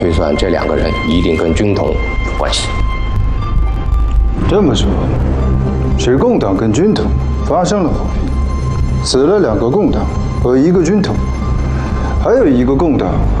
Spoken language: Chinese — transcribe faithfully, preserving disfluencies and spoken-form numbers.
推算这两个人一定跟军统有关系。 这么说，是共党跟军统发生了火拼，死了两个共党和一个军统，还有一个共党。